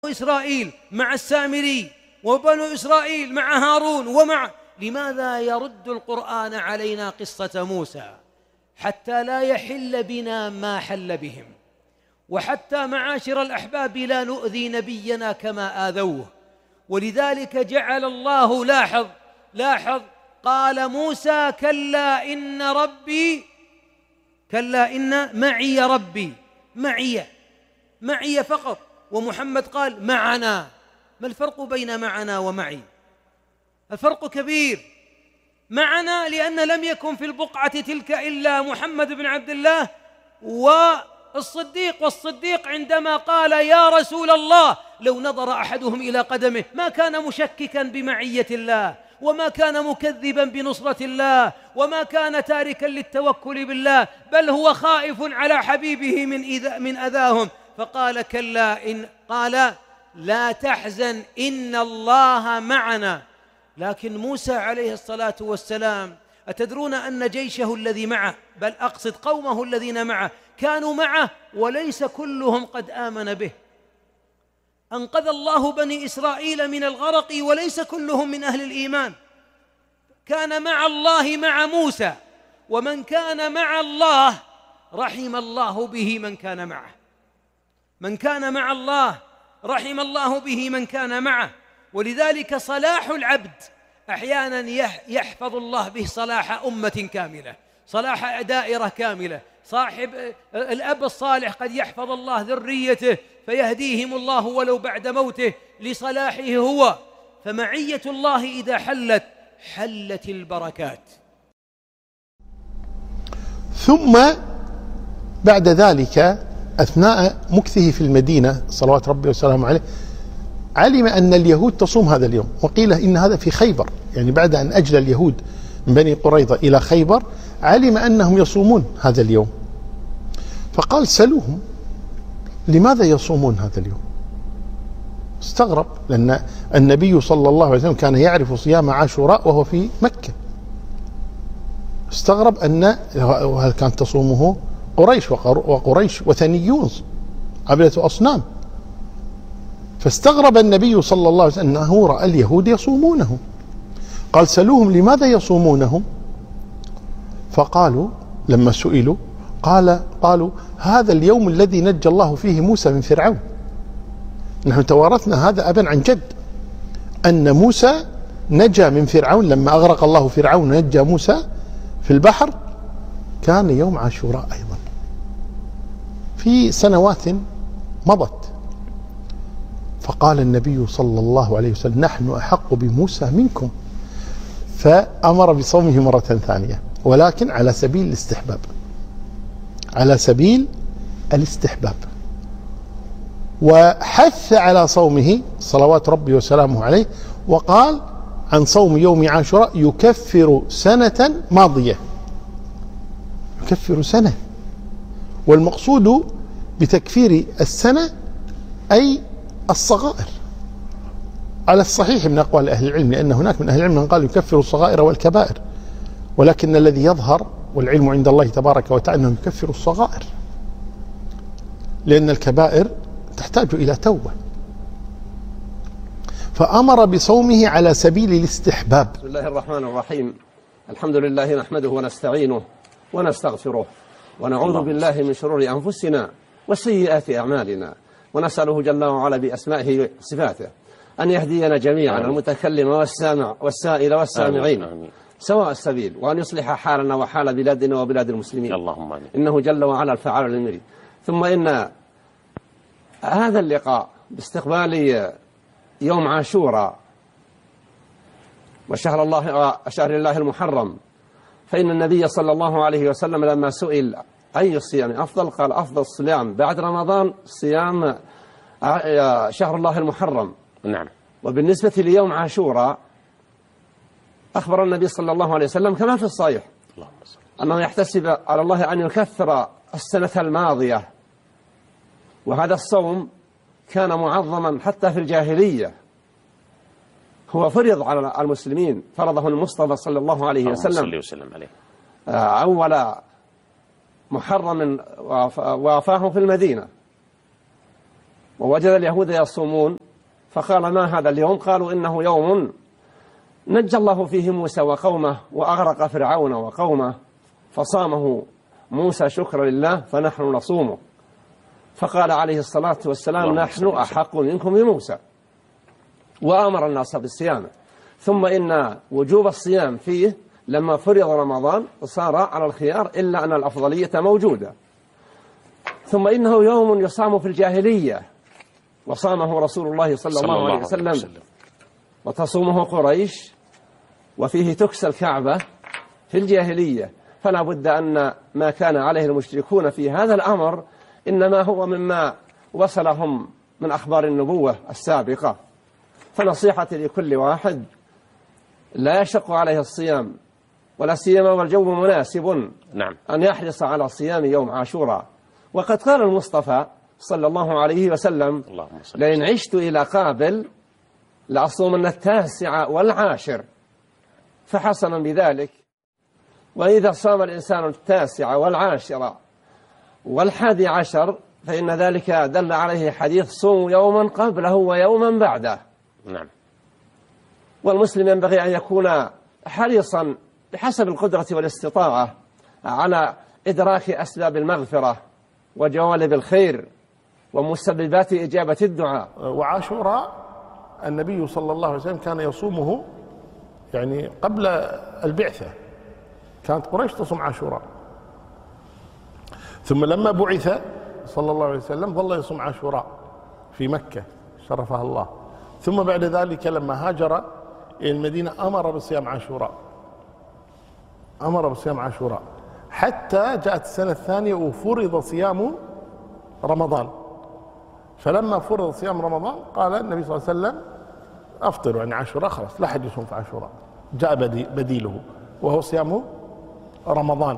إسرائيل مع السامري، وبنو إسرائيل مع هارون لماذا يرد القرآن علينا قصة موسى؟ حتى لا يحل بنا ما حل بهم، وحتى معاشر الأحباب لا نؤذي نبينا كما آذوه. ولذلك جعل الله، لاحظ قال موسى كلا إن معي ربي، معي فقط، ومحمد قال معنا. ما الفرق بين معنا ومعي؟ الفرق كبير. معنا لأن لم يكن في البقعة تلك إلا محمد بن عبد الله والصديق عندما قال يا رسول الله، لو نظر أحدهم إلى قدمه ما كان مشككا بمعية الله، وما كان مكذبا بنصرة الله، وما كان تاركا للتوكل بالله، بل هو خائف على حبيبه من أذاهم. فقال كلا قال لا تحزن إن الله معنا. لكن موسى عليه الصلاة والسلام، أتدرون أن جيشه الذي معه، بل أقصد قومه الذين معه، كانوا معه وليس كلهم قد آمن به. أنقذ الله بني إسرائيل من الغرق وليس كلهم من أهل الإيمان. كان مع الله مع موسى، ومن كان مع الله رحم الله به من كان معه. من كان مع الله رحم الله به من كان معه. ولذلك صلاح العبد أحيانا يحفظ الله به صلاح أمة كاملة، صلاح دائرة كاملة. صاحب الأب الصالح قد يحفظ الله ذريته فيهديهم الله ولو بعد موته لصلاحه هو. فمعية الله إذا حلت البركات. ثم بعد ذلك أثناء مكثه في المدينة صلوات ربي وسلامه عليه، علم أن اليهود تصوم هذا اليوم، وقيل إن هذا في خيبر، يعني بعد أن أجلى اليهود من بني قريظة إلى خيبر علم أنهم يصومون هذا اليوم، فقال سلوهم لماذا يصومون هذا اليوم؟ استغرب، لأن النبي صلى الله عليه وسلم كان يعرف صيام عاشوراء وهو في مكة. استغرب أن هل كانت تصومه قريش، وقريش وثنيون عبدة أصنام. فاستغرب النبي صلى الله عليه وسلم أنه رأى اليهود يصومونه. قال سلوهم لماذا يصومونهم؟ فقالوا لما سئلوا قالوا هذا اليوم الذي نجى الله فيه موسى من فرعون. نحن توارثنا هذا أبا عن جد، أن موسى نجا من فرعون لما أغرق الله فرعون ونجى موسى في البحر، كان يوم عاشوراء أيضا في سنوات مضت. فقال النبي صلى الله عليه وسلم نحن أحق بموسى منكم، فأمر بصومه مرة ثانية، ولكن على سبيل الاستحباب، على سبيل الاستحباب. وحث على صومه صلوات ربي وسلامه عليه، وقال عن صوم يوم عاشوراء يكفر سنة ماضية، يكفر سنة. والمقصود بتكفير السنة أي الصغائر على الصحيح من أقوال أهل العلم، لأن هناك من أهل العلم من قال يكفر الصغائر والكبائر، ولكن الذي يظهر والعلم عند الله تبارك وتعالى أنه يكفر الصغائر، لأن الكبائر تحتاج إلى توبة. فأمر بصومه على سبيل الاستحباب. بسم الله الرحمن الرحيم. الحمد لله نحمده ونستعينه ونستغفره، ونعوذ بالله من شرور أنفسنا وسيئات أعمالنا، ونسأله جل وعلا بأسمائه وصفاته أن يهدينا جميعا، المتكلم والسامع والسائل والسامعين سواء السبيل، وأن يصلح حالنا وحال بلادنا وبلاد المسلمين، اللهم آمين، إنه جل وعلا الفعال لما يريد. ثم إن هذا اللقاء باستقبال يوم عاشوراء وشهر الله المحرم، فإن النبي صلى الله عليه وسلم لما سئل أي الصيام أفضل قال أفضل الصيام بعد رمضان صيام شهر الله المحرم. نعم. وبالنسبة ليوم عاشوراء أخبر النبي صلى الله عليه وسلم كما في الصحيح أنه يحتسب على الله أن يكثر السنة الماضية، وهذا الصوم كان معظما حتى في الجاهلية، هو فرض على المسلمين، فرضه المصطفى صلى الله عليه وسلم أول محرم وافاه في المدينة، ووجد اليهود يصومون فقال: ما هذا اليوم؟ قالوا: إنه يوم نجى الله فيه موسى وقومه وأغرق فرعون وقومه، فصامه موسى شكرا لله فنحن نصومه. فقال عليه الصلاة والسلام: نحن أحق منكم بموسى، وأمر الناس بالصيام. ثم إن وجوب الصيام فيه لما فرض رمضان صار على الخيار، إلا أن الأفضلية موجودة. ثم إنه يوم يصام في الجاهلية وصامه رسول الله صلى الله عليه وسلم، وتصومه قريش، وفيه تكسى الكعبة في الجاهلية. فلا بد أن ما كان عليه المشركون في هذا الأمر إنما هو مما وصلهم من أخبار النبوة السابقة. فنصيحتي لكل واحد لا يشق عليه الصيام، ولا سيما والجو مناسب، أن يحرص على صيام يوم عاشوراء. وقد قال المصطفى صلى الله عليه وسلم: لئن عشت إلى قابل لأصومن 9 والعاشر، فحسنا بذلك. وإذا صام الإنسان 9 والعاشر وال11 فإن ذلك دل عليه حديث: صوم يوما قبله ويوما بعده. والمسلم ينبغي أن يكون حريصا بحسب القدرة والاستطاعة على إدراك أسباب المغفرة وجوانب الخير ومسببات إجابة الدعاء. وعاشوراء النبي صلى الله عليه وسلم كان يصومه يعني قبل البعثة، كانت قريش تصوم عاشوراء، ثم لما بعث صلى الله عليه وسلم ظل يصوم عاشوراء في مكة شرفها الله. ثم بعد ذلك لما هاجر إلى المدينة أمر بصيام عاشوراء، أمر بصيام عاشوراء حتى جاءت السنة الثانية وفرض صيام رمضان. فلما فرض صيام رمضان قال النبي صلى الله عليه وسلم: أفطروا يعني عاشوراء، خلاص لا حد يصوم في عاشوراء، جاء بديله وهو صيام رمضان،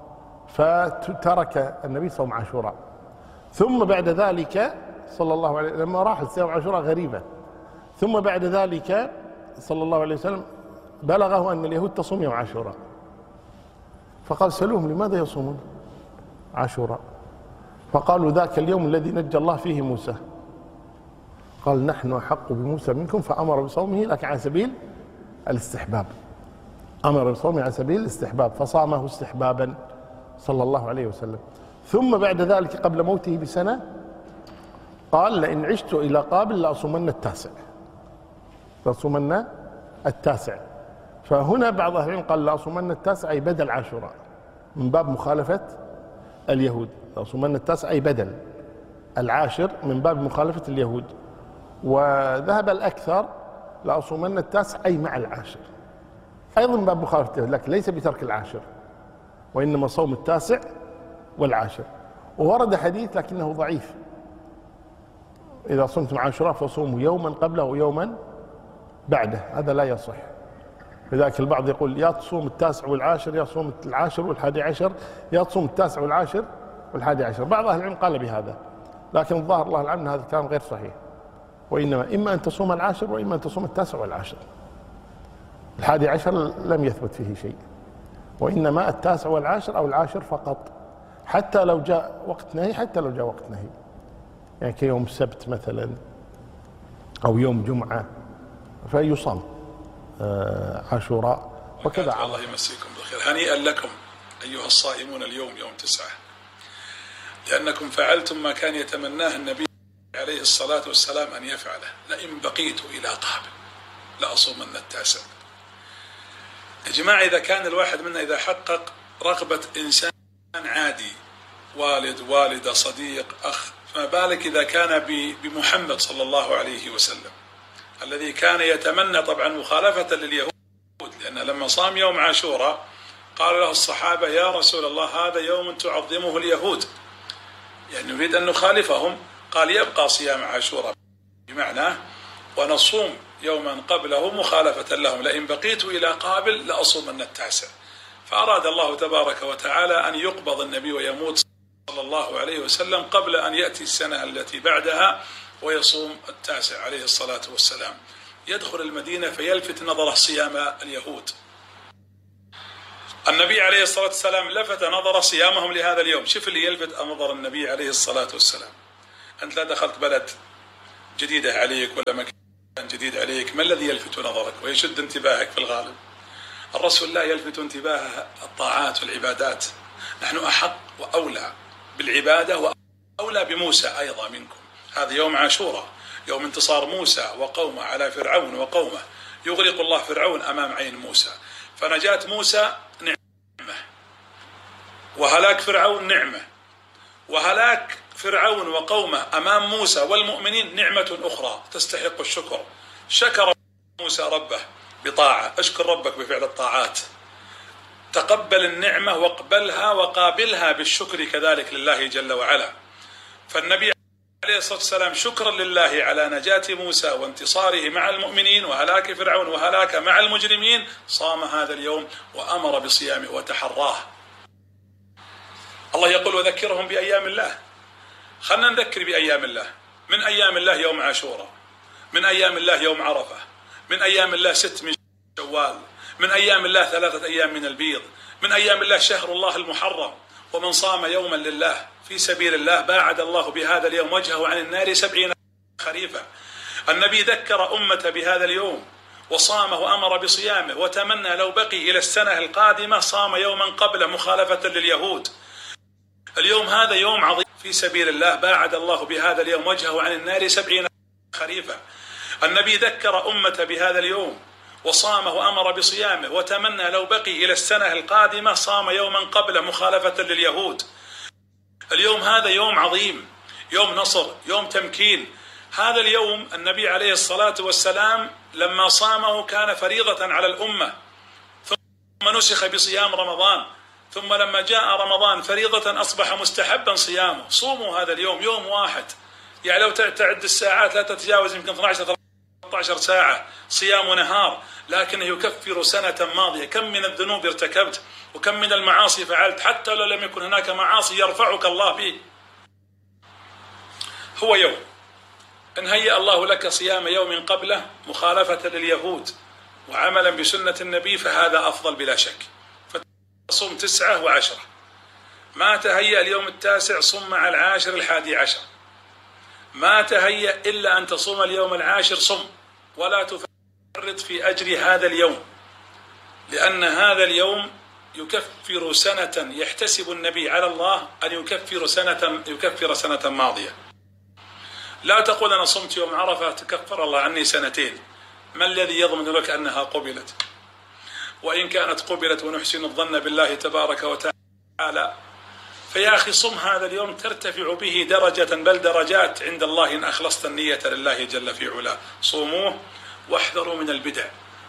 فترك النبي صوم عاشوراء. ثم بعد ذلك صلى الله عليه وسلم لما راح صيام عاشوراء غريبة، ثم بعد ذلك صلى الله عليه وسلم بلغه أن اليهود تصوم يوم عاشوراء، فقال: سألوهم لماذا يصومون عاشوراء؟ فقالوا: ذاك اليوم الذي نجى الله فيه موسى. قال: نحن أحق بموسى منكم، فأمر بصومه لكن على سبيل الاستحباب، أمر بصومه على سبيل الاستحباب، فصامه استحبابا صلى الله عليه وسلم. ثم بعد ذلك قبل موته بسنة قال: لئن عشت إلى قابل لأصومن 9، لأصومن 9. فهنا بعض أهل العلم قال: لأصومن 9 أي بدل عاشوراء، من باب مخالفة اليهود. لأصومن 9 أي بدل العاشر من باب مخالفة اليهود. وذهب الأكثر لأصومن 9 أي مع العاشر، أيضا من باب مخالفة اليهود، لكن ليس بترك العاشر، وإنما صوم 9 والعاشر. وورد حديث لكنه ضعيف: إذا صمتم عاشوراء فصوموا يوما قبله ويوما بعده، هذا لا يصح. لذلك البعض يقول: يا تصوم 9 والعاشر، يا تصوم 10 وال11، يا تصوم 9 والعاشر وال11. بعض أهل العلم قال بهذا، لكن الظاهر الله أعلم هذا الكلام غير صحيح، وإنما إما أن تصوم العاشر وإما أن تصوم 9 والعاشر. ال11 لم يثبت فيه شيء، وإنما 9 والعاشر أو العاشر فقط، حتى لو جاء وقت نهي، حتى لو جاء وقت نهي، يعني كيوم السبت مثلا أو يوم جمعة فيصام عاشوراء وكذا. الله يمسيكم بالخير، هنيئا لكم أيها الصائمون اليوم يوم 9، لأنكم فعلتم ما كان يتمناه النبي عليه الصلاة والسلام أن يفعله: لئن بقيت إلى قابل لأصومن 9. يا جماعة، إذا كان الواحد منا إذا حقق رغبة إنسان عادي، والد، والدة، صديق، أخ، فما بالك إذا كان بمحمد صلى الله عليه وسلم الذي كان يتمنى طبعا مخالفة لليهود، لأن لما صام يوم عاشوراء قال له الصحابة: يا رسول الله هذا يوم تعظمه اليهود، يعني نريد أن نخالفهم. قال: يبقى صيام عاشوراء بمعنى ونصوم يوما قبله مخالفة لهم، لئن بقيت إلى قابل لأصومن 9. فأراد الله تبارك وتعالى أن يقبض النبي ويموت صلى الله عليه وسلم قبل أن يأتي السنة التي بعدها ويصوم 9 عليه الصلاة والسلام. يدخل المدينة فيلفت نظره صيام اليهود. النبي عليه الصلاة والسلام لفت نظر صيامهم لهذا اليوم. شوف اللي يلفت نظر النبي عليه الصلاة والسلام: أنت لا دخلت بلد جديدة عليك ولا مكان جديد عليك، ما الذي يلفت نظرك ويشد انتباهك؟ في الغالب الرسول لا يلفت انتباهه الطاعات والعبادات. نحن أحق وأولى بالعبادة وأولى بموسى أيضا منكم. هذا يوم عاشوراء، يوم انتصار موسى وقومه على فرعون وقومه، يغرق الله فرعون أمام عين موسى، فنجاة موسى نعمة، وهلاك فرعون نعمة، وهلاك فرعون وقومه أمام موسى والمؤمنين نعمة أخرى تستحق الشكر. شكر موسى ربه بطاعة، اشكر ربك بفعل الطاعات، تقبل النعمة واقبلها وقابلها بالشكر كذلك لله جل وعلا. فالنبي عليه الصلاة والسلام شكرا لله على نجاة موسى وانتصاره مع المؤمنين وهلاك فرعون وهلاك مع المجرمين صام هذا اليوم وأمر بصيامه وتحراه. الله يقول وذكرهم بأيام الله. خلنا نذكر بأيام الله. من أيام الله يوم عاشوراء، من أيام الله يوم عرفة، من أيام الله 6 من شوال، من أيام الله 3 أيام من البيض، من أيام الله شهر الله المحرم. ومن صام يوما لله في سبيل الله باعد الله بهذا اليوم وجهه عن النار 70 خريفا. النبي ذكر أمته بهذا اليوم وصامه وأمر بصيامه، وتمنى لو بقي إلى السنة القادمة صام يوما قبله مخالفة لليهود. اليوم هذا يوم عظيم في سبيل الله باعد الله بهذا اليوم وجهه عن النار 70 خريفا. النبي ذكر أمته بهذا اليوم وصامه وأمر بصيامه، وتمنى لو بقي إلى السنة القادمة صام يوما قبله مخالفة لليهود. اليوم هذا يوم عظيم، يوم نصر، يوم تمكين. هذا اليوم النبي عليه الصلاة والسلام لما صامه كان فريضة على الأمة، ثم نسخ بصيام رمضان، ثم لما جاء رمضان فريضة أصبح مستحبا صيامه. صوموا هذا اليوم، يوم واحد، يعني لو تعد الساعات لا تتجاوز يمكن 12-13 ساعة صيام ونهار، لكنه يكفر سنة ماضية. كم من الذنوب ارتكبت وكم من المعاصي فعلت، حتى لو لم يكن هناك معاصي يرفعك الله به. هو يوم إن هيأ الله لك صيام يوم قبله مخالفة لليهود وعملا بسنة النبي فهذا أفضل بلا شك. فصوم 9 و10. ما تهيأ اليوم 9 صم مع 10 11. ما تهيأ إلا أن تصوم اليوم 10 صم، ولا تفرط في أجر هذا اليوم، لأن هذا اليوم يكفر سنة يحتسب النبي على الله أن يكفر سنة ماضية. لا تقول أنا صمت يوم عرفة تكفر الله عني 2 ما الذي يضمن لك أنها قبلت؟ وإن كانت قبلت ونحسن الظن بالله تبارك وتعالى، فيا أخي صم هذا اليوم ترتفع به درجة بل درجات عند الله إن أخلصت النية لله جل في علاه. صوموه واحذروا من البدع.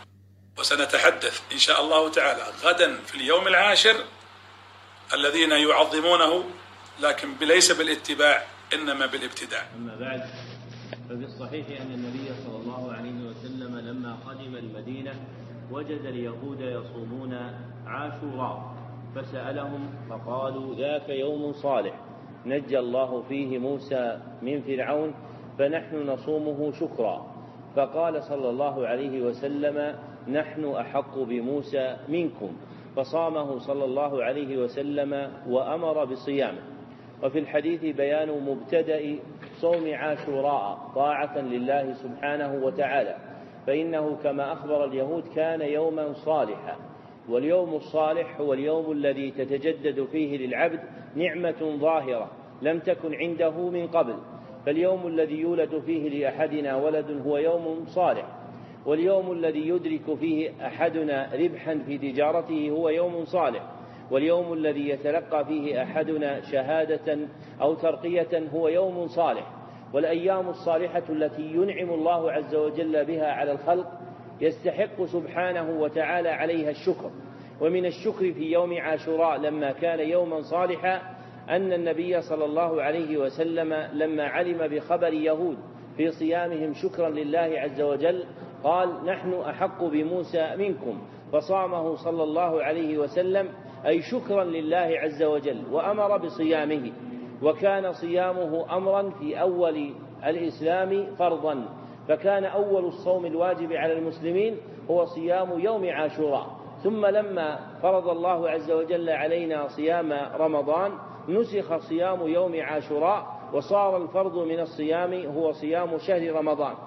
وسنتحدث إن شاء الله تعالى غدا في اليوم 10 الذين يعظمونه، لكن ليس بالاتباع إنما بالابتداع. أما بعد، ففي الصحيح أن النبي صلى الله عليه وسلم لما قدم المدينة وجد اليهود يصومون عاشوراء، فسألهم فقالوا ذاك يوم صالح نجى الله فيه موسى من فرعون فنحن نصومه شكرا. فقال صلى الله عليه وسلم نحن أحق بموسى منكم، فصامه صلى الله عليه وسلم وأمر بصيامه. وفي الحديث بيان مبتدأ صوم عاشوراء طاعة لله سبحانه وتعالى، فإنه كما أخبر اليهود كان يوما صالحا، واليوم الصالح هو اليوم الذي تتجدد فيه للعبد نعمة ظاهرة لم تكن عنده من قبل. فاليوم الذي يولد فيه لأحدنا ولد هو يوم صالح، واليوم الذي يدرك فيه أحدنا ربحا في تجارته هو يوم صالح، واليوم الذي يتلقى فيه أحدنا شهادة أو ترقية هو يوم صالح. والأيام الصالحة التي ينعم الله عز وجل بها على الخلق يستحق سبحانه وتعالى عليها الشكر. ومن الشكر في يوم عاشوراء لما كان يوما صالحا أن النبي صلى الله عليه وسلم لما علم بخبر يهود في صيامهم شكرا لله عز وجل قال نحن أحق بموسى منكم، فصامه صلى الله عليه وسلم أي شكرا لله عز وجل وأمر بصيامه. وكان صيامه أمرا في أول الإسلام فرضا، فكان أول الصوم الواجب على المسلمين هو صيام يوم عاشوراء، ثم لما فرض الله عز وجل علينا صيام رمضان نسخ صيام يوم عاشوراء وصار الفرض من الصيام هو صيام شهر رمضان،